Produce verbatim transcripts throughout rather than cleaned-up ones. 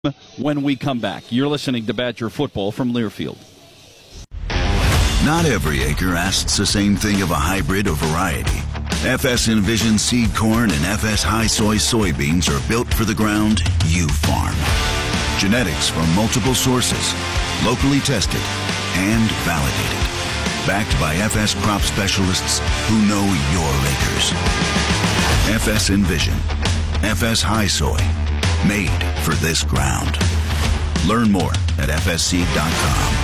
when we come back. You're listening to Badger Football from Learfield. Not every acre asks the same thing of a hybrid or variety. F S Envision seed corn and F S High Soy soybeans are built for the ground you farm. Genetics from multiple sources, locally tested and validated. Backed by F S crop specialists who know your acres. F S Envision, F S High Soy, made for this ground. Learn more at f s seed dot com.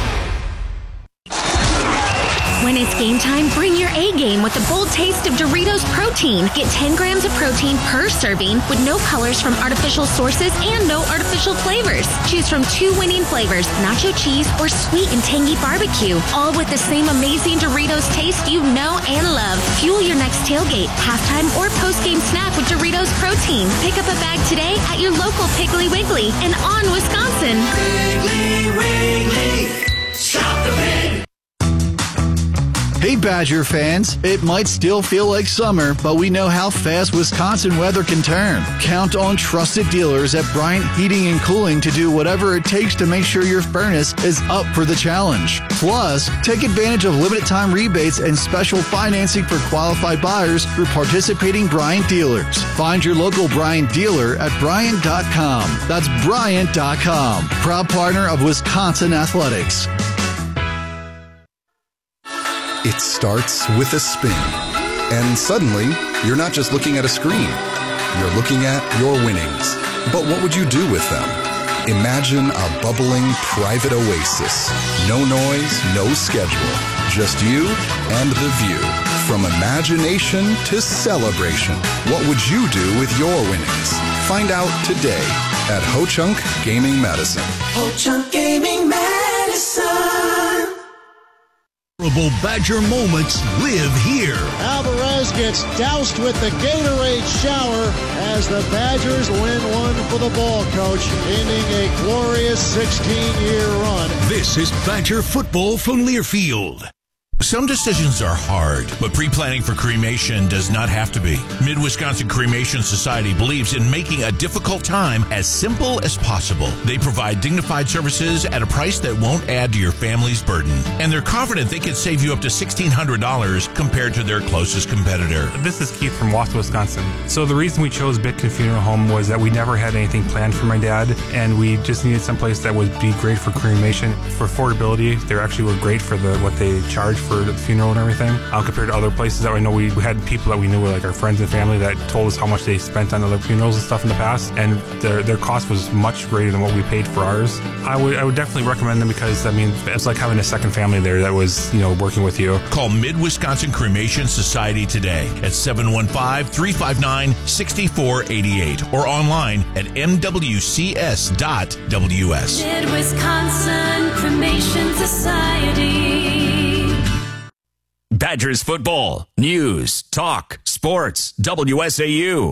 When it's game time, bring your A game with the bold taste of Doritos Protein. Get ten grams of protein per serving with no colors from artificial sources and no artificial flavors. Choose from two winning flavors, nacho cheese or sweet and tangy barbecue, all with the same amazing Doritos taste you know and love. Fuel your next tailgate, halftime, or post-game snack with Doritos Protein. Pick up a bag today at your local Piggly Wiggly and on Wisconsin. Piggly Wiggly, shop the pig. Hey Badger fans, it might still feel like summer, but we know how fast Wisconsin weather can turn. Count on trusted dealers at Bryant Heating and Cooling to do whatever it takes to make sure your furnace is up for the challenge. Plus, take advantage of limited time rebates and special financing for qualified buyers through participating Bryant dealers. Find your local Bryant dealer at Bryant dot com. That's Bryant dot com, proud partner of Wisconsin Athletics. It starts with a spin, and suddenly, you're not just looking at a screen. You're looking at your winnings. But what would you do with them? Imagine a bubbling private oasis. No noise, no schedule. Just you and the view. From imagination to celebration. What would you do with your winnings? Find out today at Ho-Chunk Gaming Medicine. Ho-Chunk Gaming Medicine. Memorable Badger moments live here. Alvarez gets doused with the Gatorade shower as the Badgers win one for the ball coach, ending a glorious sixteen-year run. This is Badger Football from Learfield. Some decisions are hard, but pre-planning for cremation does not have to be. Mid-Wisconsin Cremation Society believes in making a difficult time as simple as possible. They provide dignified services at a price that won't add to your family's burden. And they're confident they can save you up to sixteen hundred dollars compared to their closest competitor. This is Keith from Wausau, Wisconsin. So the reason we chose Bitkin Funeral Home was that we never had anything planned for my dad, and we just needed someplace that would be great for cremation. For affordability, they actually were great for the what they charge for the funeral and everything, uh, compared to other places that I know. We, we had people that we knew were like our friends and family that told us how much they spent on other funerals and stuff in the past, and their their cost was much greater than what we paid for ours. I would I would definitely recommend them because, I mean, it's like having a second family there that was, you know, working with you. Call Mid-Wisconsin Cremation Society today at seven one five, three five nine, six four eight eight or online at m w c s dot w s. Mid-Wisconsin Cremation Society. Badgers football, news, talk, sports, W S A U.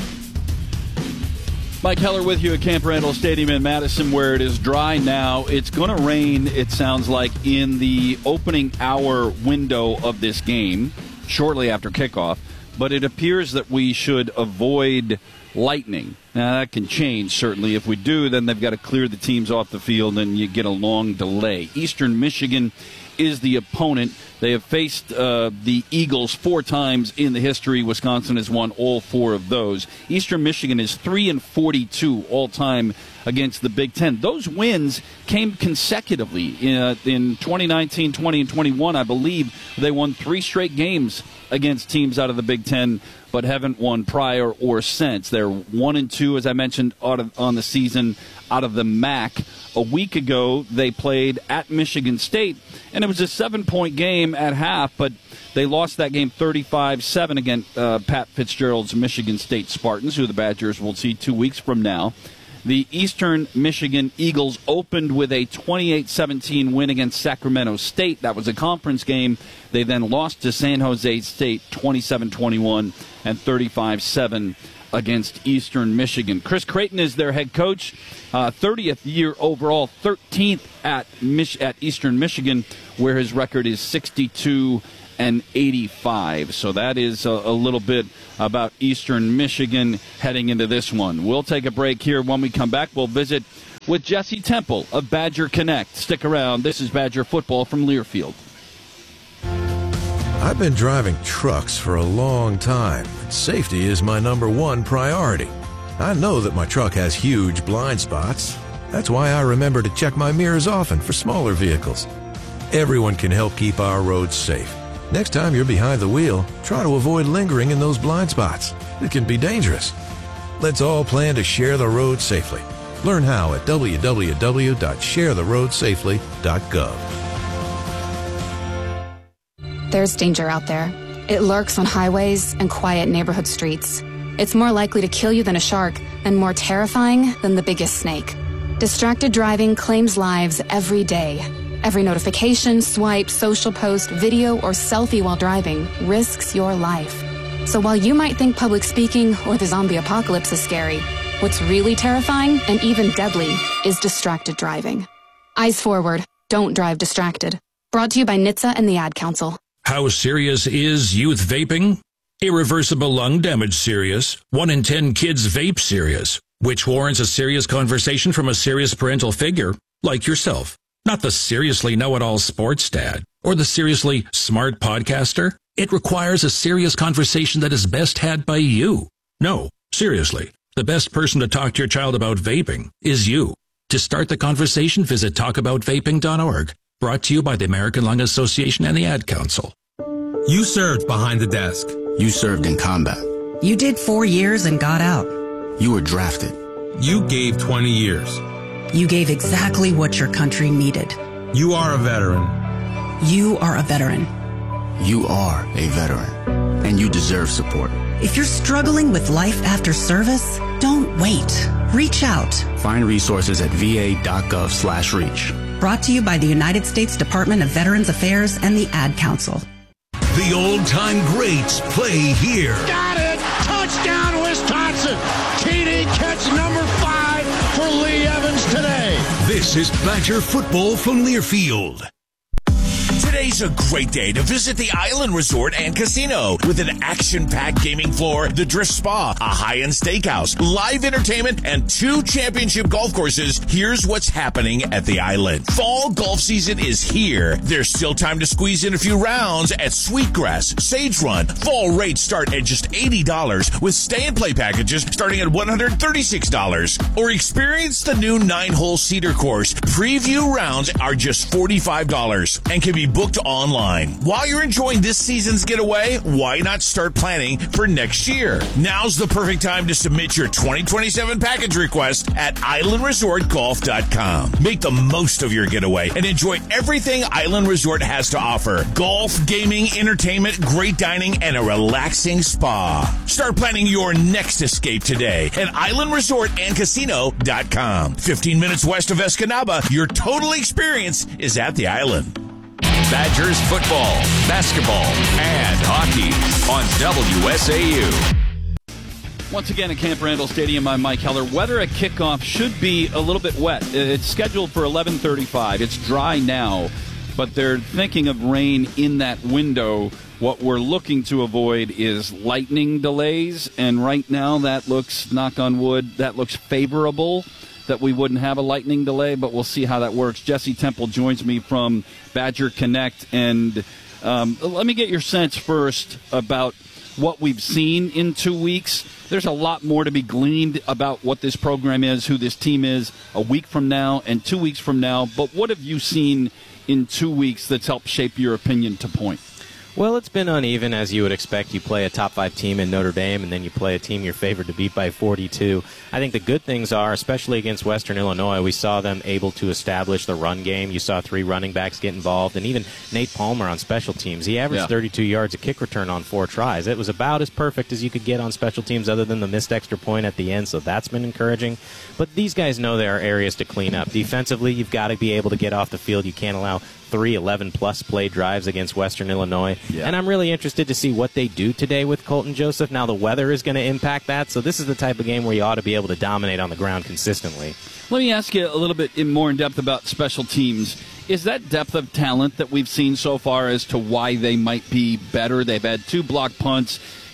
Mike Heller with you at Camp Randall Stadium in Madison, where it is dry now. It's going to rain, it sounds like, in the opening hour window of this game, shortly after kickoff. But it appears that we should avoid lightning. Now, that can change, certainly. If we do, then they've got to clear the teams off the field, and you get a long delay. Eastern Michigan is the opponent. They have faced uh, the Eagles four times in the history. Wisconsin has won all four of those. Eastern Michigan is three and forty-two all time against the Big Ten. Those wins came consecutively in, uh, in twenty nineteen, twenty, and twenty-one. I believe they won three straight games against teams out of the Big Ten, but haven't won prior or since. They're one and two, as I mentioned, out of, on the season out of the M A C. A week ago, they played at Michigan State, and it was a seven-point game at half, but they lost that game thirty-five seven against uh, Pat Fitzgerald's Michigan State Spartans, who the Badgers will see two weeks from now. The Eastern Michigan Eagles opened with a twenty-eight seventeen win against Sacramento State. That was a conference game. They then lost to San Jose State twenty-seven twenty-one and thirty-five seven against Eastern Michigan. Chris Creighton is their head coach, uh, thirtieth year overall, thirteenth at Mich- at Eastern Michigan, where his record is sixty-two and eighty-five. So that is a, a little bit about Eastern Michigan heading into this one. We'll take a break here. When we come back, we'll visit with Jesse Temple of Badger Connect. Stick around. This is Badger Football from Learfield. I've been driving trucks for a long time. Safety is my number one priority. I know that my truck has huge blind spots. That's why I remember to check my mirrors often for smaller vehicles. Everyone can help keep our roads safe. Next time you're behind the wheel, try to avoid lingering in those blind spots. It can be dangerous. Let's all plan to share the road safely. Learn how at w w w dot share the road safely dot gov. There's danger out there. It lurks on highways and quiet neighborhood streets. It's more likely to kill you than a shark, and more terrifying than the biggest snake. Distracted driving claims lives every day. Every notification, swipe, social post, video, or selfie while driving risks your life. So while you might think public speaking or the zombie apocalypse is scary, what's really terrifying and even deadly is distracted driving. Eyes forward. Don't drive distracted. Brought to you by N H T S A and the Ad Council. How serious is youth vaping? Irreversible lung damage serious. One in ten kids vape serious, which warrants a serious conversation from a serious parental figure like yourself. Not the seriously know-it-all sports dad or the seriously smart podcaster. It requires a serious conversation that is best had by you. No, seriously, the best person to talk to your child about vaping is you. To start the conversation, visit talk about vaping dot org. Brought to you by the American Lung Association and the Ad Council. You served behind the desk. You served in combat. You did four years and got out. You were drafted. You gave twenty years. You gave exactly what your country needed. You are a veteran. You are a veteran. You are a veteran, and you deserve support. If you're struggling with life after service, don't wait. Reach out. Find resources at v a dot gov slash reach. Brought to you by the United States Department of Veterans Affairs and the Ad Council. The old-time greats play here. Got it! Touchdown, Wisconsin! T D catch number five for Lee Evans today. This is Badger Football from Learfield. Today's a great day to visit the Island Resort and Casino with an action-packed gaming floor, the Drift Spa, a high-end steakhouse, live entertainment, and two championship golf courses. Here's what's happening at the Island. Fall golf season is here. There's still time to squeeze in a few rounds at Sweetgrass, Sage Run. Fall rates start at just eighty dollars with stay-and-play packages starting at one hundred thirty-six dollars. Or experience the new nine-hole Cedar course. Preview rounds are just forty-five dollars and can be booked online. While you're enjoying this season's getaway, why not start planning for next year? Now's the perfect time to submit your twenty twenty-seven package request at island resort golf dot com. Make the most of your getaway and enjoy everything Island Resort has to offer. Golf, gaming, entertainment, great dining, and a relaxing spa. Start planning your next escape today at island resort and casino dot com. fifteen minutes west of Escanaba, your total experience is at the Island. Badgers football, basketball, and hockey on W S A U. Once again at Camp Randall Stadium, I'm Mike Heller. Weather at kickoff should be a little bit wet. It's scheduled for eleven thirty-five. It's dry now, but they're thinking of rain in that window. What we're looking to avoid is lightning delays, and right now that looks, knock on wood, that looks favorable, that we wouldn't have a lightning delay, but we'll see how that works. Jesse Temple joins me from Badger Connect, and um, let me get your sense first about what we've seen in two weeks. There's a lot more to be gleaned about what this program is, who this team is a week from now and two weeks from now, but what have you seen in two weeks that's helped shape your opinion to point? Well, it's been uneven, as you would expect. You play a top-five team in Notre Dame, and then you play a team you're favored to beat by forty-two. I think the good things are, especially against Western Illinois, we saw them able to establish the run game. You saw three running backs get involved, and even Nate Palmer on special teams. He averaged yeah. thirty-two yards a kick return on four tries. It was about as perfect as you could get on special teams other than the missed extra point at the end, so that's been encouraging. But these guys know there are areas to clean up. Defensively, you've got to be able to get off the field. You can't allow three eleven-plus play drives against Western Illinois. Yeah. And I'm really interested to see what they do today with Colton Joseph. Now, the weather is going to impact that, so this is the type of game where you ought to be able to dominate on the ground consistently. Let me ask you a little bit more in depth about special teams. Is that depth of talent that we've seen so far as to why they might be better? They've had two block punts.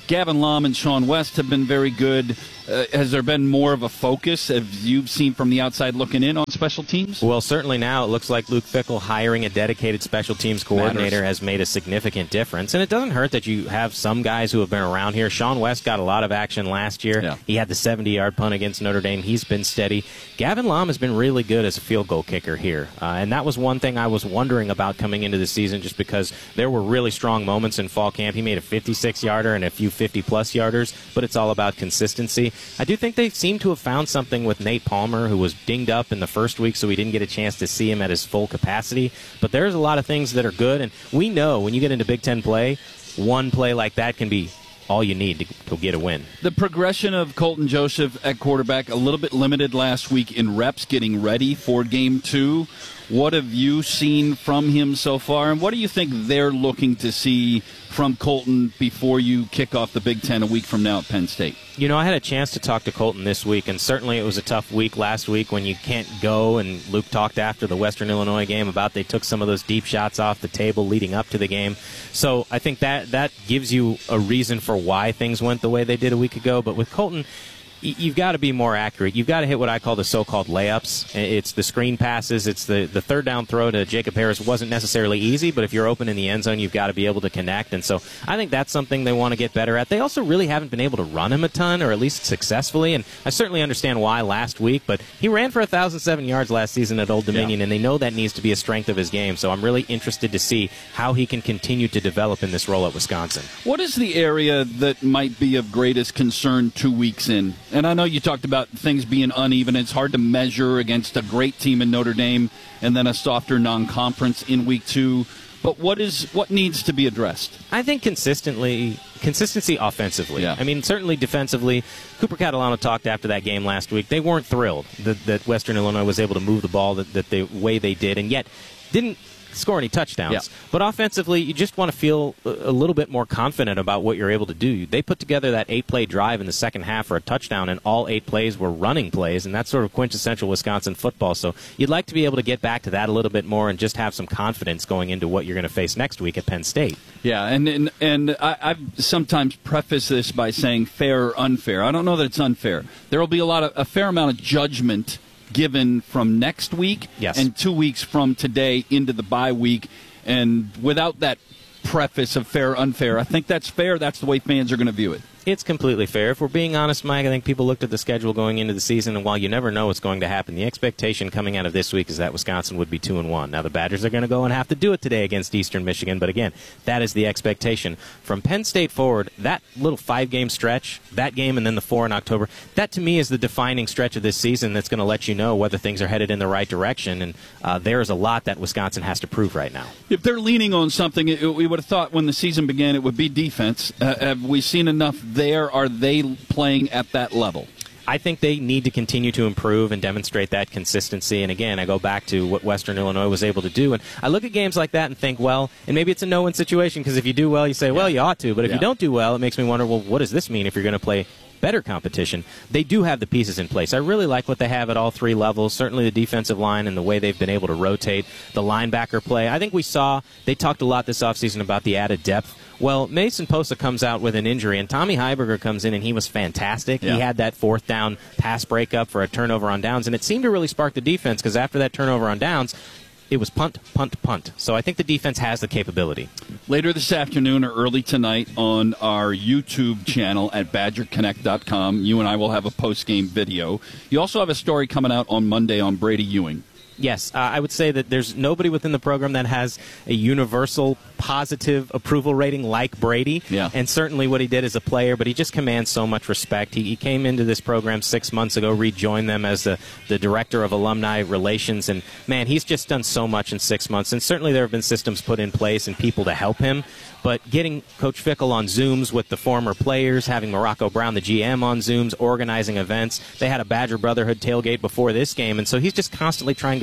Gavin Lom and Sean West have been very good. Uh, has there been more of a focus, as you've seen from the outside looking in, on special teams? Well, certainly now it looks like Luke Fickell hiring a dedicated special teams coordinator Matters. has made a significant difference. And it doesn't hurt that you have some guys who have been around here. Sean West got a lot of action last year. Yeah. He had the seventy-yard punt against Notre Dame. He's been steady. Gavin Lom has been really good as a field goal kicker here. Uh, and that was one thing I was wondering about coming into the season, just because there were really strong moments in fall camp. He made a fifty-six-yarder and a few fifty-plus yarders, but it's all about consistency. I do think they seem to have found something with Nate Palmer, who was dinged up in the first week, so we didn't get a chance to see him at his full capacity. But there's a lot of things that are good, and we know when you get into Big Ten play, one play like that can be all you need to, to get a win. The progression of Colton Joseph at quarterback, a little bit limited last week in reps, getting ready for game two. What have you seen from him so far, and what do you think they're looking to see from Colton before you kick off the Big Ten a week from now at Penn State? You know, I had a chance to talk to Colton this week, and certainly it was a tough week last week when you can't go, and Luke talked after the Western Illinois game about they took some of those deep shots off the table leading up to the game. So I think that, that gives you a reason for why things went the way they did a week ago. But with Colton, you've got to be more accurate. You've got to hit what I call the so-called layups. It's the screen passes. It's the, the third down throw to Jacob Harris wasn't necessarily easy, but if you're open in the end zone, you've got to be able to connect. And so I think that's something they want to get better at. They also really haven't been able to run him a ton, or at least successfully. And I certainly understand why last week, but he ran for one thousand seven yards last season at Old Dominion, yeah. and they know that needs to be a strength of his game. So I'm really interested to see how he can continue to develop in this role at Wisconsin. What is the area that might be of greatest concern two weeks in? And I know you talked about things being uneven. It's hard to measure against a great team in Notre Dame and then a softer non-conference in week two. But what is what needs to be addressed? I think consistently, consistency offensively. Yeah. I mean, certainly defensively. Cooper Catalano talked after that game last week. They weren't thrilled that, that Western Illinois was able to move the ball that, that the way they did, and yet didn't score any touchdowns. Yeah. But offensively, you just want to feel a little bit more confident about what you're able to do. They put together that eight-play drive in the second half for a touchdown, and all eight plays were running plays, and that's sort of quintessential Wisconsin football. So you'd like to be able to get back to that a little bit more and just have some confidence going into what you're going to face next week at Penn State. Yeah, and and, and I, I've sometimes prefaced this by saying fair or unfair. I don't know that it's unfair. There will be a lot of a fair amount of judgment given from next week yes. and two weeks from today into the bye week. And without that preface of fair, unfair, I think that's fair. That's the way fans are going to view it. It's completely fair. If we're being honest, Mike, I think people looked at the schedule going into the season, and while you never know what's going to happen, the expectation coming out of this week is that Wisconsin would be two and one. Now, the Badgers are going to go and have to do it today against Eastern Michigan, but again, that is the expectation. From Penn State forward, that little five-game stretch, that game and then the four in October, that to me is the defining stretch of this season that's going to let you know whether things are headed in the right direction, and uh, there is a lot that Wisconsin has to prove right now. If they're leaning on something, it, we would have thought when the season began it would be defense. Uh, have we seen enough there? Are they playing at that level? I think they need to continue to improve and demonstrate that consistency. And again, I go back to what Western Illinois was able to do. And I look at games like that and think, well, and maybe it's a no-win situation, because if you do well, you say, well, you ought to. But if yeah. you don't do well, it makes me wonder, well, what does this mean if you're going to play better competition? They do have the pieces in place. I really like what they have at all three levels, certainly the defensive line and the way they've been able to rotate the linebacker play. I think we saw, they talked a lot this offseason about the added depth. Well, Mason Posa comes out with an injury, and Tommy Heiberger comes in, and he was fantastic. Yeah. He had that fourth down pass breakup for a turnover on downs, and it seemed to really spark the defense, because after that turnover on downs, it was punt, punt, punt. So I think the defense has the capability. Later this afternoon or early tonight on our YouTube channel at badger connect dot com, you and I will have a post-game video. You also have a story coming out on Monday on Brady Ewing. Yes, uh, I would say that there's nobody within the program that has a universal positive approval rating like Brady. Yeah. And certainly what he did as a player, but he just commands so much respect. He, he came into this program six months ago, rejoined them as the, the director of alumni relations, and, man, he's just done so much in six months. And certainly there have been systems put in place and people to help him. But getting Coach Fickell on Zooms with the former players, having Morocco Brown, the G M, on Zooms, organizing events. They had a Badger Brotherhood tailgate before this game, and so he's just constantly trying to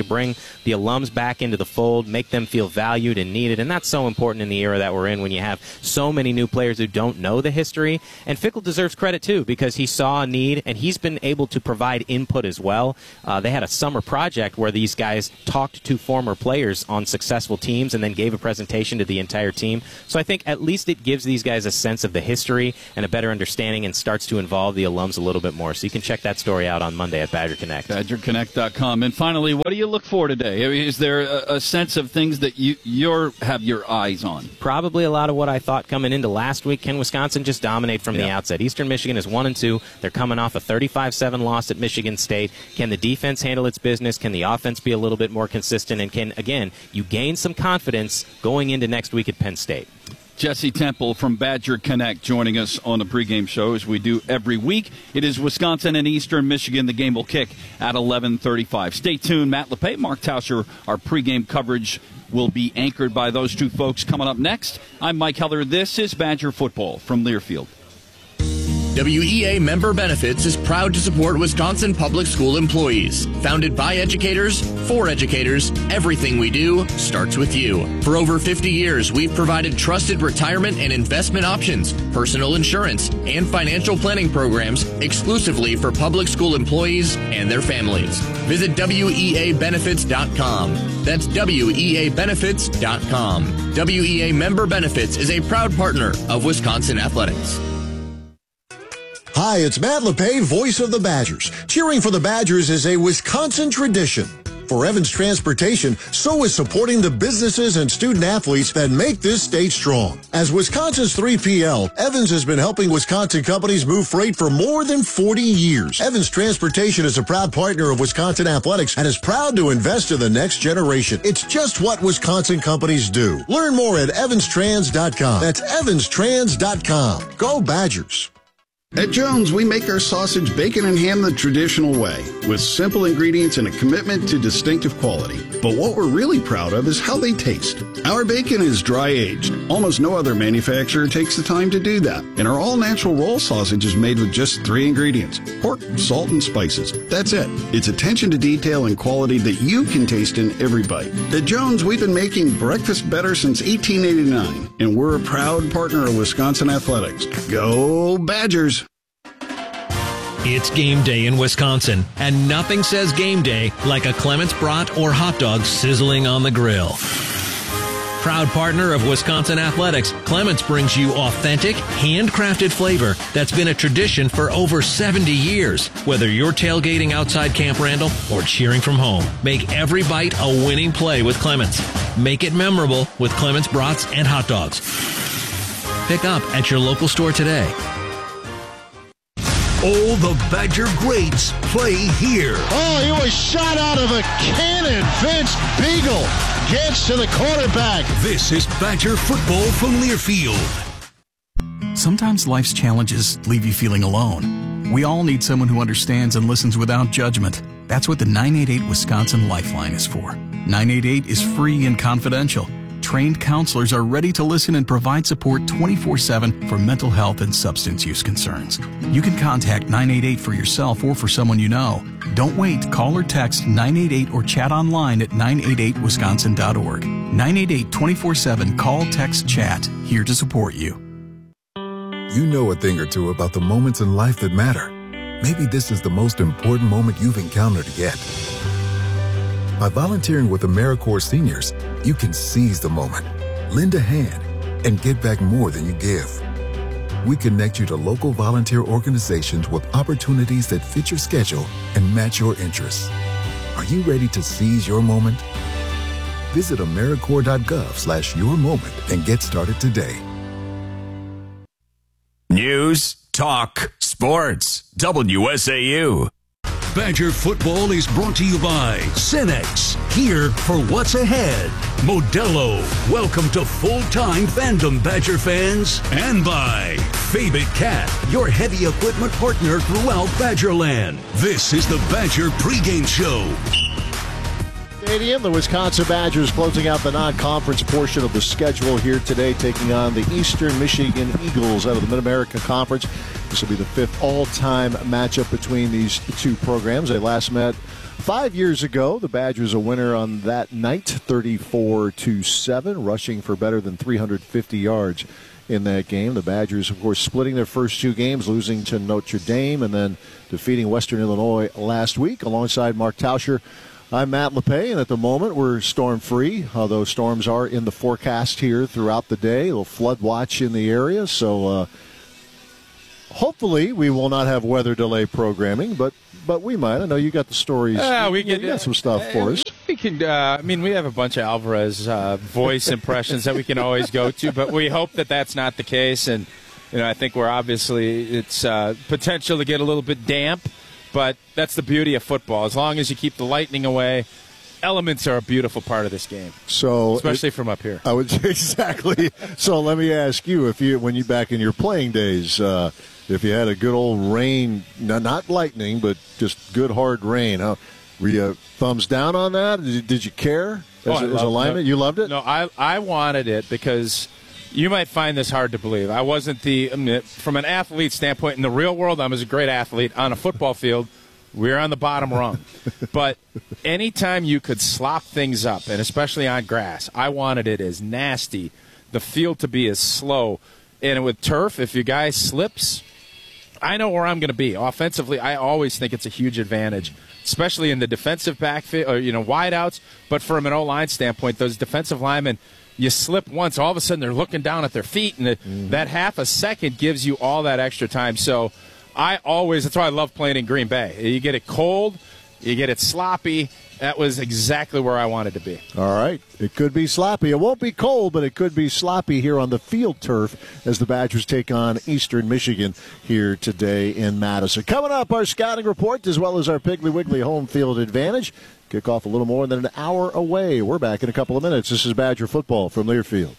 to bring the alums back into the fold, make them feel valued and needed, and that's so important in the era that we're in when you have so many new players who don't know the history. And Fickell deserves credit, too, because he saw a need, and he's been able to provide input as well. Uh, they had a summer project where these guys talked to former players on successful teams and then gave a presentation to the entire team. So I think at least it gives these guys a sense of the history and a better understanding and starts to involve the alums a little bit more. So you can check that story out on Monday at Badger Connect. Badger Connect dot com. And finally, what do you look for today? I mean, is there a, a sense of things that you you're, have your eyes on? Probably a lot of what I thought coming into last week. Can Wisconsin just dominate from Yeah. the outset? Eastern Michigan is one and two. They're coming off a thirty-five seven loss at Michigan State. Can the defense handle its business? Can the offense be a little bit more consistent? And can, again, you gain some confidence going into next week at Penn State? Jesse Temple from Badger Connect joining us on the pregame show as we do every week. It is Wisconsin and Eastern Michigan. The game will kick at eleven thirty-five. Stay tuned. Matt LePay, Mark Tauscher, our pregame coverage will be anchored by those two folks coming up next. I'm Mike Heller. This is Badger Football from Learfield. W E A Member Benefits is proud to support Wisconsin public school employees. Founded by educators, for educators, everything we do starts with you. For over fifty years, we've provided trusted retirement and investment options, personal insurance, and financial planning programs exclusively for public school employees and their families. Visit W E A benefits dot com. That's W E A benefits dot com. W E A Member Benefits is a proud partner of Wisconsin Athletics. Hi, it's Matt LePay, voice of the Badgers. Cheering for the Badgers is a Wisconsin tradition. For Evans Transportation, so is supporting the businesses and student athletes that make this state strong. As Wisconsin's three P L, Evans has been helping Wisconsin companies move freight for more than forty years. Evans Transportation is a proud partner of Wisconsin Athletics and is proud to invest in the next generation. It's just what Wisconsin companies do. Learn more at evans trans dot com. That's evans trans dot com. Go Badgers. At Jones, we make our sausage, bacon, and ham the traditional way, with simple ingredients and a commitment to distinctive quality. But what we're really proud of is how they taste. Our bacon is dry-aged. Almost no other manufacturer takes the time to do that. And our all-natural roll sausage is made with just three ingredients: pork, salt, and spices. That's it. It's attention to detail and quality that you can taste in every bite. At Jones, we've been making breakfast better since eighteen eighty-nine, and we're a proud partner of Wisconsin Athletics. Go Badgers! It's game day in Wisconsin, and nothing says game day like a Clements brat or hot dog sizzling on the grill. Proud partner of Wisconsin Athletics, Clements brings you authentic, handcrafted flavor that's been a tradition for over seventy years. Whether you're tailgating outside Camp Randall or cheering from home, make every bite a winning play with Clements. Make it memorable with Clements brats and hot dogs. Pick up at your local store today. All the Badger greats play here. Oh, he was shot out of a cannon. Vince Beagle gets to the quarterback. This is Badger Football from Learfield. Sometimes life's challenges leave you feeling alone. We all need someone who understands and listens without judgment. That's what the nine eight eight Wisconsin Lifeline is for. nine eight eight is free and confidential. Trained counselors are ready to listen and provide support twenty-four seven for mental health and substance use concerns. You can contact nine eight eight for yourself or for someone you know. Don't wait. Call or text nine eight eight or chat online at nine eight eight wisconsin dot org. nine eight eight twenty-four seven Call, text, chat. Here to support you. You know a thing or two about the moments in life that matter. Maybe this is the most important moment you've encountered yet. By volunteering with AmeriCorps Seniors, you can seize the moment, lend a hand, and get back more than you give. We connect you to local volunteer organizations with opportunities that fit your schedule and match your interests. Are you ready to seize your moment? Visit AmeriCorps dot gov slash your moment and get started today. News, talk, sports, W S A U. Badger Football is brought to you by Cenex, here for what's ahead. Modelo, welcome to full-time fandom, Badger fans. And by Fabit Cat, your heavy equipment partner throughout Badgerland. This is the Badger pregame show. Stadium, the Wisconsin Badgers closing out the non-conference portion of the schedule here today, taking on the Eastern Michigan Eagles out of the Mid-America Conference. This will be the fifth all-time matchup between these two programs. They last met Five years ago, the Badgers a winner on that night, thirty-four to seven, rushing for better than three hundred fifty yards in that game. The Badgers, of course, splitting their first two games, losing to Notre Dame and then defeating Western Illinois last week. Alongside Mark Tauscher, I'm Matt LePay, and at the moment we're storm-free, although storms are in the forecast here throughout the day. A little flood watch in the area, so uh, hopefully we will not have weather delay programming, but but we might. I know you got the stories. Uh, we you can, got some stuff for us. We can. Uh, I mean, we have a bunch of Alvarez uh, voice impressions that we can always go to, but we hope that that's not the case. And you know, I think we're obviously it's uh, potential to get a little bit damp, but that's the beauty of football. As long as you keep the lightning away, elements are a beautiful part of this game. So, especially it, from up here. I would exactly. So let me ask you: if you, when you back in your playing days, uh, if you had a good old rain, not lightning, but just good hard rain, huh? Were you thumbs down on that? Did you, did you care as, Oh, I as love- a lineman? no, You loved it? No, I I wanted it because you might find this hard to believe. I wasn't the I mean, from an athlete standpoint in the real world. I was a great athlete on a football field. We were on the bottom rung, but anytime you could slop things up, and especially on grass, I wanted it as nasty, the field to be as slow, and with turf, if your guy slips, I know where I'm going to be. Offensively, I always think it's a huge advantage, especially in the defensive backfield, or, you know, wideouts. But from an O-line standpoint, those defensive linemen, you slip once, all of a sudden they're looking down at their feet, and the, mm-hmm. that half a second gives you all that extra time. So I always, that's why I love playing in Green Bay. You get it cold, you get it sloppy. That was exactly where I wanted to be. All right. It could be sloppy. It won't be cold, but it could be sloppy here on the field turf as the Badgers take on Eastern Michigan here today in Madison. Coming up, our scouting report as well as our Piggly Wiggly home field advantage. Kick off a little more than an hour away. We're back in a couple of minutes. This is Badger football from Learfield.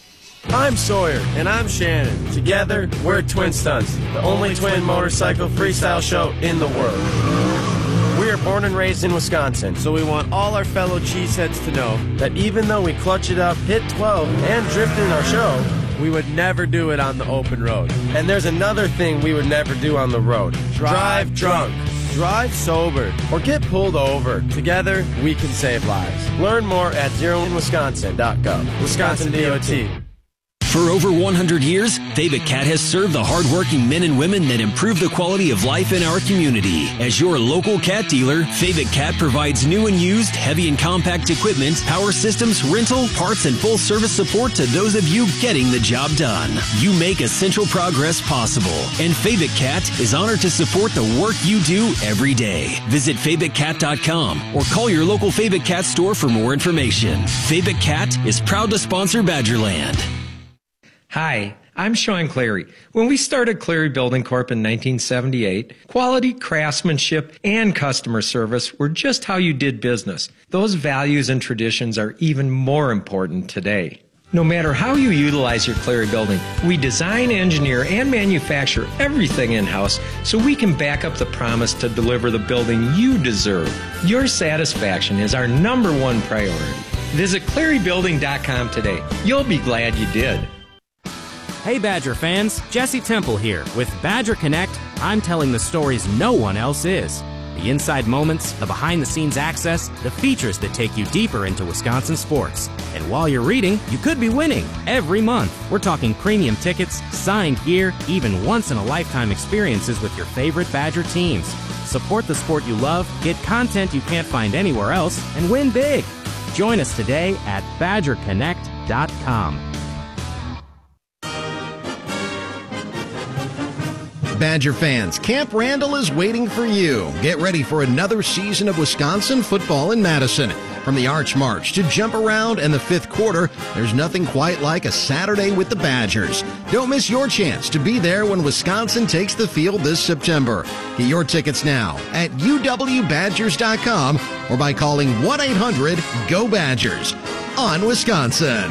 I'm Sawyer, and I'm Shannon. Together, we're Twin Stunts, the only twin motorcycle freestyle show in the world. We are born and raised in Wisconsin, so we want all our fellow cheeseheads to know that even though we clutch it up, hit twelve, and drift in our show, we would never do it on the open road. And there's another thing we would never do on the road. Drive drunk. Drive sober. Or get pulled over. Together, we can save lives. Learn more at zero in wisconsin dot gov. Wisconsin D O T. For over one hundred years, Favorite Cat has served the hardworking men and women that improve the quality of life in our community. As your local cat dealer, Favorite Cat provides new and used heavy and compact equipment, power systems, rental, parts, and full service support to those of you getting the job done. You make essential progress possible, and Favorite Cat is honored to support the work you do every day. Visit favorite cat dot com or call your local Favorite Cat store for more information. Favorite Cat is proud to sponsor Badgerland. Hi, I'm Sean Clary. When we started Clary Building Corp in nineteen seventy-eight, quality, craftsmanship, and customer service were just how you did business. Those values and traditions are even more important today. No matter how you utilize your Clary building, we design, engineer, and manufacture everything in-house so we can back up the promise to deliver the building you deserve. Your satisfaction is our number one priority. Visit clary building dot com today. You'll be glad you did. Hey Badger fans, Jesse Temple here. With Badger Connect, I'm telling the stories no one else is. The inside moments, the behind-the-scenes access, the features that take you deeper into Wisconsin sports. And while you're reading, you could be winning every month. We're talking premium tickets, signed gear, even once-in-a-lifetime experiences with your favorite Badger teams. Support the sport you love, get content you can't find anywhere else, and win big. Join us today at badger connect dot com. Badger fans, Camp Randall is waiting for you. Get ready for another season of Wisconsin football in Madison. From the Arch March to Jump Around and the fifth quarter, there's nothing quite like a Saturday with the Badgers. Don't miss your chance to be there when Wisconsin takes the field this September. Get your tickets now at u w badgers dot com or by calling one eight hundred G O Badgers on Wisconsin.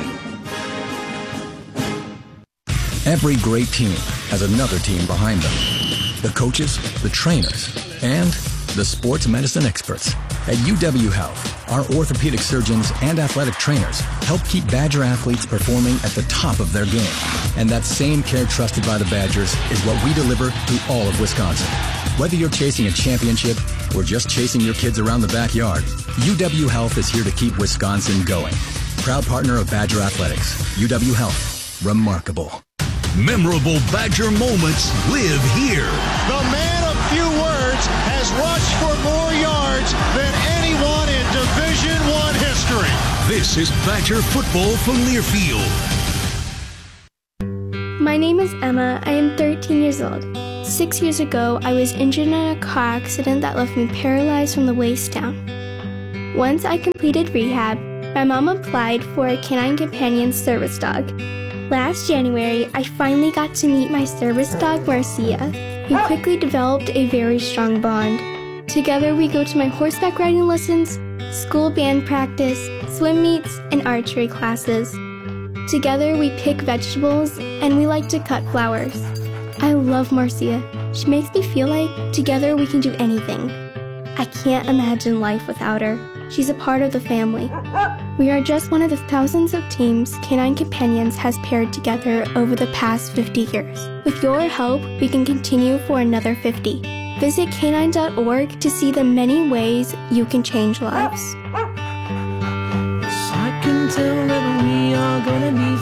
Every great team has another team behind them. The coaches, the trainers, and the sports medicine experts. At U W Health, our orthopedic surgeons and athletic trainers help keep Badger athletes performing at the top of their game. And that same care trusted by the Badgers is what we deliver to all of Wisconsin. Whether you're chasing a championship or just chasing your kids around the backyard, U W Health is here to keep Wisconsin going. Proud partner of Badger Athletics. U W Health. Remarkable. Memorable Badger moments live here. The man of few words has rushed for more yards than anyone in Division One history. This is Badger football from Learfield. My name is Emma. I am thirteen years old. Six years ago, I was injured in a car accident that left me paralyzed from the waist down. Once I completed rehab, my mom applied for a Canine Companion service dog. Last January, I finally got to meet my service dog, Marcia. We quickly developed a very strong bond. Together, we go to my horseback riding lessons, school band practice, swim meets, and archery classes. Together, we pick vegetables, and we like to cut flowers. I love Marcia. She makes me feel like together we can do anything. I can't imagine life without her. She's a part of the family. We are just one of the thousands of teams Canine Companions has paired together over the past fifty years. With your help, we can continue for another fifty. Visit canine dot org to see the many ways you can change lives. I can tell that we are gonna be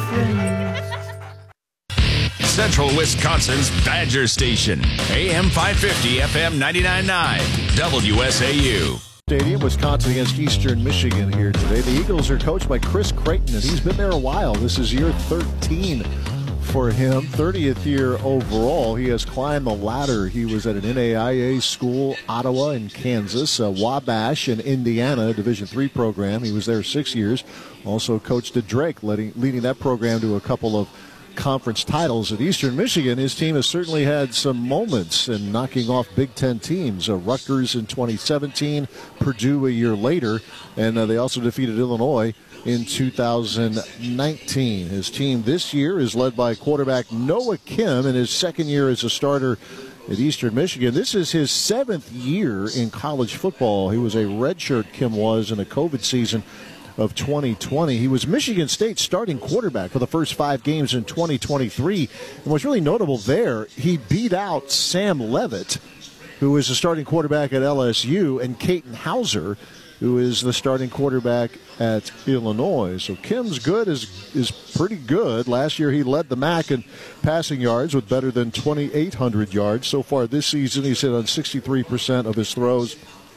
friends. Central Wisconsin's Badger Station. A M five fifty, F M ninety-nine point nine, W S A U. Stadium, Wisconsin against Eastern Michigan here today. The Eagles are coached by Chris Creighton, and he's been there a while. This is year thirteen for him, thirtieth year overall. He has climbed the ladder. He was at an N A I A school, Ottawa and Kansas, uh, Wabash in Indiana, Division three program. He was there six years. Also coached at Drake, leading, leading that program to a couple of conference titles. At Eastern Michigan, his team has certainly had some moments in knocking off Big Ten teams. Uh, Rutgers in twenty seventeen, Purdue a year later, and uh, they also defeated Illinois in two thousand nineteen. His team this year is led by quarterback Noah Kim in his second year as a starter at Eastern Michigan. This is his seventh year in college football. He was a redshirt, Kim was, in a COVID season of twenty twenty. He was Michigan State's starting quarterback for the first five games in twenty twenty-three. And what's really notable there, he beat out Sam Levitt, who is the starting quarterback at L S U, and Caton Hauser, who is the starting quarterback at Illinois. So Kim's good is is pretty good. Last year he led the M A C in passing yards with better than twenty-eight hundred yards. So far this season he's hit on sixty-three percent of his throws,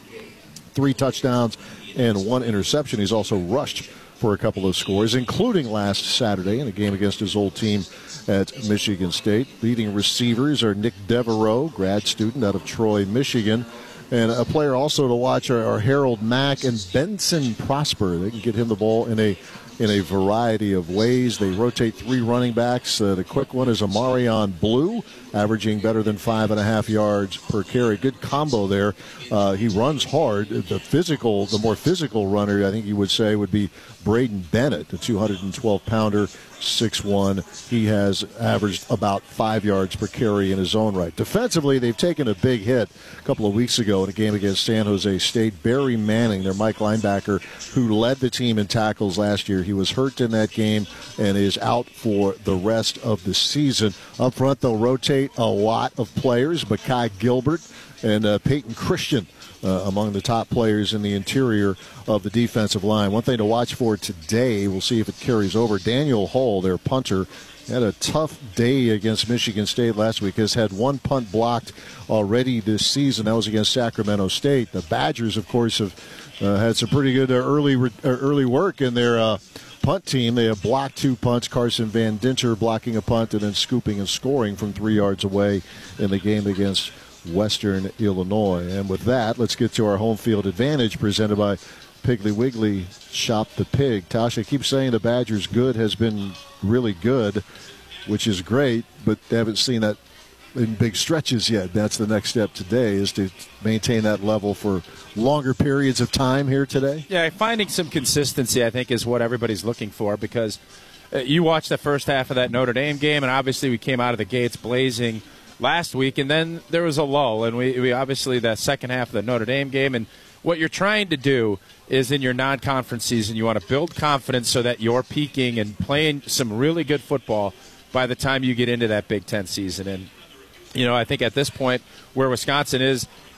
three touchdowns, and one interception. He's also rushed for a couple of scores, including last Saturday in a game against his old team at Michigan State. Leading receivers are Nick Devereaux, grad student out of Troy, Michigan. And a player also to watch are, are Harold Mack and Benson Prosper. They can get him the ball in a in a variety of ways. They rotate three running backs. Uh, the quick one is Amarion Blue, averaging better than five and a half yards per carry. Good combo there. Uh, he runs hard. The physical, the more physical runner, I think you would say, would be Braden Bennett, the two hundred twelve pounder, six one. He has averaged about five yards per carry in his own right. Defensively, they've taken a big hit a couple of weeks ago in a game against San Jose State. Barry Manning, their Mike linebacker, who led the team in tackles last year, he was hurt in that game and is out for the rest of the season. Up front, they'll rotate a lot of players. Mekhi Gilbert and uh, Peyton Christian Uh, among the top players in the interior of the defensive line. One thing to watch for today, we'll see if it carries over. Daniel Hull, their punter, had a tough day against Michigan State last week. Has had one punt blocked already this season. That was against Sacramento State. The Badgers, of course, have uh, had some pretty good uh, early re- uh, early work in their uh, punt team. They have blocked two punts. Carson Van Dinter blocking a punt and then scooping and scoring from three yards away in the game against Western Illinois. And with that, let's get to our home field advantage presented by Piggly Wiggly Shop the Pig. Tasha keeps saying the Badgers' good has been really good, which is great, but they haven't seen that in big stretches yet. That's the next step today, is to maintain that level for longer periods of time here today. Yeah, finding some consistency, I think, is what everybody's looking for, because uh, you watched the first half of that Notre Dame game, and obviously we came out of the gates blazing last week, and then there was a lull, and we, we obviously that second half of the Notre Dame game, and what you're trying to do is in your non-conference season, you want to build confidence so that you're peaking and playing some really good football by the time you get into that Big Ten season. And, you know, I think at this point where Wisconsin is,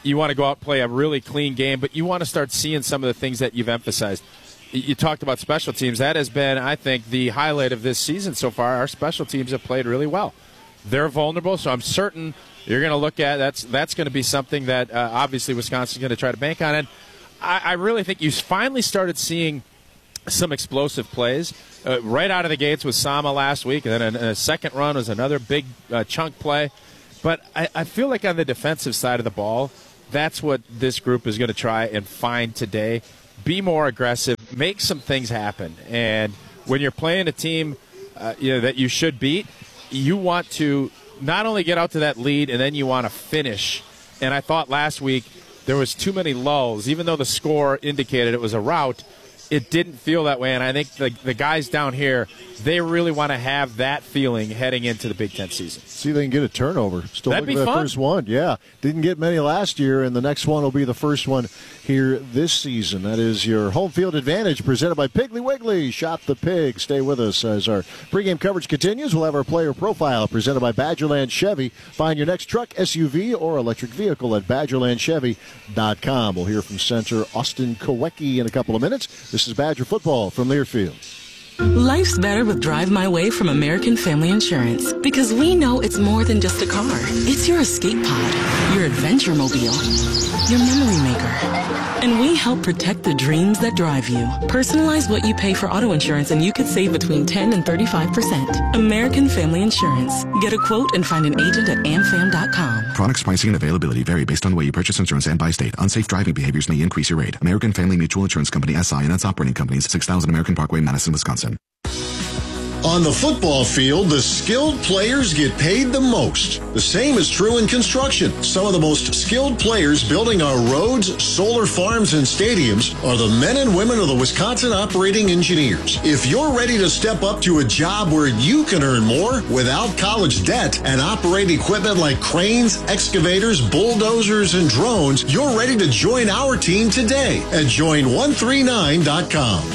you want to go out and play a really clean game, but you want to start seeing some of the things that you've emphasized. You talked about special teams. That has been, I think, the highlight of this season so far. Our special teams have played really well. They're vulnerable, so I'm certain you're going to look at that's that's going to be something that uh, obviously Wisconsin's going to try to bank on. And I, I really think you finally started seeing some explosive plays uh, right out of the gates with Sama last week, and then a, a second run was another big uh, chunk play. But I, I feel like on the defensive side of the ball, that's what this group is going to try and find today. Be more aggressive, make some things happen. And when you're playing a team uh, you know, that you should beat, you want to not only get out to that lead, and then you want to finish. And I thought last week there was too many lulls. Even though the score indicated it was a rout, it didn't feel that way. And I think the, the guys down here, they really want to have that feeling heading into the Big Ten season. See if they can get a turnover. Still That'd looking be for the fun. first one. Yeah, didn't get many last year, and the next one will be the first one here this season. That is your home field advantage presented by Piggly Wiggly. Shop the pig. Stay with us as our pregame coverage continues. We'll have our player profile presented by Badgerland Chevy. Find your next truck, S U V, or electric vehicle at badgerland chevy dot com. We'll hear from center Austin Kowecki in a couple of minutes. This is Badger football from Learfield. Life's better with Drive My Way from American Family Insurance, because we know it's more than just a car. It's your escape pod, your adventure mobile, your memory maker. And we help protect the dreams that drive you. Personalize what you pay for auto insurance and you could save between ten and thirty-five percent. American Family Insurance. Get a quote and find an agent at am fam dot com. Products pricing and availability vary based on the way you purchase insurance and by state. Unsafe driving behaviors may increase your rate. American Family Mutual Insurance Company, S I, and its operating companies, six thousand American Parkway, Madison, Wisconsin. On the football field, the skilled players get paid the most. The same is true in construction. Some of the most skilled players building our roads, solar farms, and stadiums are the men and women of the Wisconsin Operating Engineers. If you're ready to step up to a job where you can earn more without college debt and operate equipment like cranes, excavators, bulldozers, and drones, you're ready to join our team today at join one three nine dot com.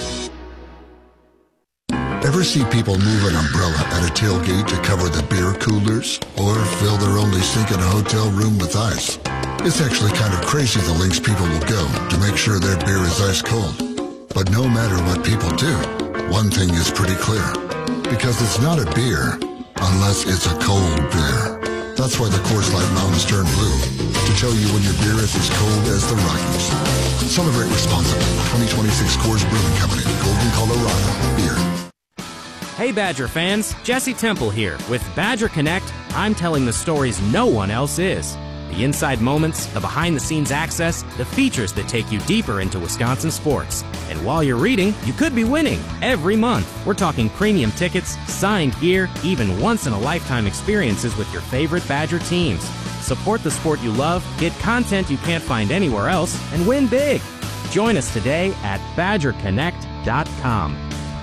Ever see people move an umbrella at a tailgate to cover the beer coolers? Or fill their only sink in a hotel room with ice? It's actually kind of crazy the lengths people will go to make sure their beer is ice cold. But no matter what people do, one thing is pretty clear. Because it's not a beer unless it's a cold beer. That's why the Coors Light Mountains turn blue. To tell you when your beer is as cold as the Rockies. Celebrate responsibly. twenty twenty-six Coors Brewing Company. Golden, Colorado. Beer. Hey Badger fans, Jesse Temple here. With Badger Connect, I'm telling the stories no one else is. The inside moments, the behind-the-scenes access, the features that take you deeper into Wisconsin sports. And while you're reading, you could be winning every month. We're talking premium tickets, signed gear, even once-in-a-lifetime experiences with your favorite Badger teams. Support the sport you love, get content you can't find anywhere else, and win big. Join us today at badger connect dot com.